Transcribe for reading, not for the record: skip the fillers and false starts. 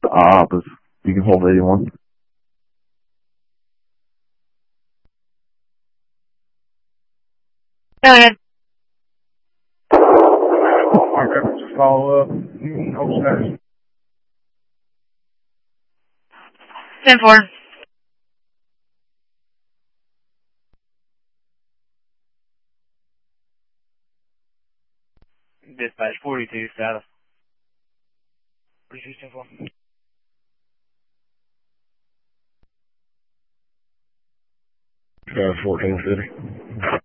The op is, you can hold 81. Go ahead. My reference follow up. No sense. 10-4. Dispatch 42 status. 42 10-4. 1450.